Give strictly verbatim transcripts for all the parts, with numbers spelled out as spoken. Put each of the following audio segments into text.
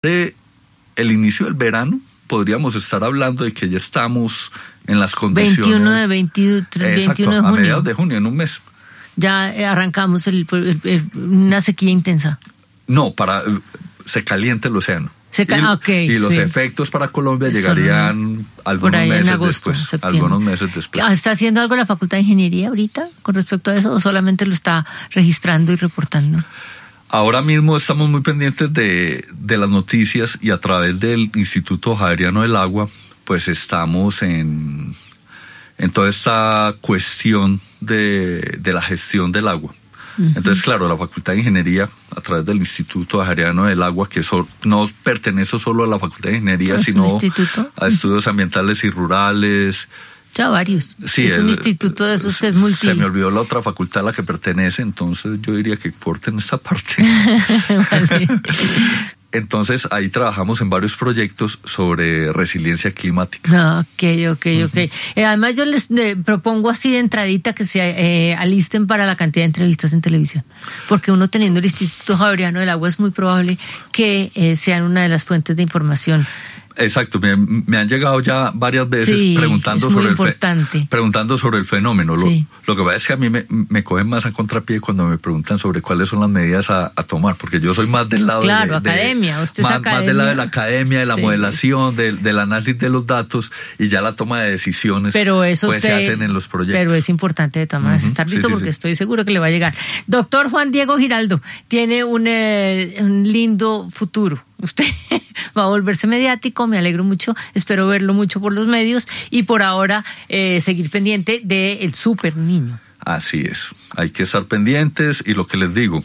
de el inicio del verano podríamos estar hablando de que ya estamos en las condiciones. veintiuno de veintitrés, exacto, veintiuno de junio. A mediados de junio, en un mes. Ya arrancamos el, el, el, una sequía intensa. No, para se calienta el océano. Se ca- y, okay, y los sí. efectos para Colombia Eso llegarían no, algunos por ahí meses en agosto, después. septiembre. Algunos meses después. ¿Está haciendo algo la Facultad de Ingeniería ahorita con respecto a eso o solamente lo está registrando y reportando? Ahora mismo estamos muy pendientes de, de las noticias y a través del Instituto Javeriano del Agua, pues estamos en, en toda esta cuestión de, de la gestión del agua. Uh-huh. Entonces, claro, la Facultad de Ingeniería, a través del Instituto Javeriano del Agua, que so, no pertenece solo a la Facultad de Ingeniería, sino instituto? a estudios ambientales y rurales. Ya varios. Sí, es un el, instituto de esos que es multi. Se me olvidó la otra facultad a la que pertenece, entonces yo diría que corten esta parte. Vale. Entonces ahí trabajamos en varios proyectos sobre resiliencia climática. Ok, ok, ok. Uh-huh. Eh, además yo les eh, propongo así de entradita que se eh, alisten para la cantidad de entrevistas en televisión, porque uno teniendo el Instituto Javeriano del Agua es muy probable que eh, sean una de las fuentes de información. Exacto, me, me han llegado ya varias veces sí, preguntando, es muy sobre importante. el fe, preguntando sobre el fenómeno. Sí. Lo, lo que pasa es que a mí me, me cogen más a contrapié cuando me preguntan sobre cuáles son las medidas a, a tomar, porque yo soy más del lado claro, de, academia, de, usted más, es academia. más del lado de la academia, de la sí. modelación, de, del análisis de los datos y ya la toma de decisiones pero eso pues, usted, se hacen en los proyectos. Pero es importante de todas maneras uh-huh. estar listo sí, sí, porque sí. estoy seguro que le va a llegar. Doctor Juan Diego Giraldo, tiene un, eh, un lindo futuro. Usted va a volverse mediático, me alegro mucho, espero verlo mucho por los medios y por ahora eh, seguir pendiente del super niño. Así es, hay que estar pendientes y lo que les digo,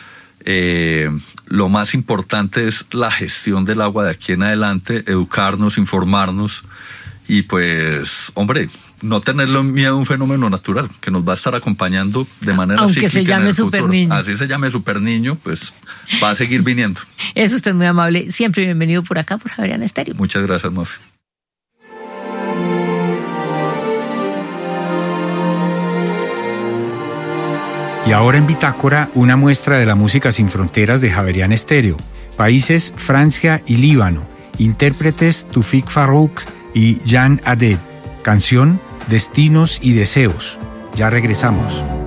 eh, lo más importante es la gestión del agua de aquí en adelante, educarnos, informarnos y pues, hombre, no tenerle miedo a un fenómeno natural que nos va a estar acompañando de manera aunque cíclica se llame en el super futuro. niño. Así se llame super niño, pues va a seguir viniendo. Es usted muy amable, siempre bienvenido por acá, por Javeriana Estéreo. Muchas gracias, Mafe. Y ahora en Bitácora, una muestra de la música sin fronteras de Javeriana Estéreo. Países Francia y Líbano. Intérpretes Tufik Farouk y Jan Aded. Canción Destinos y Deseos. Ya regresamos.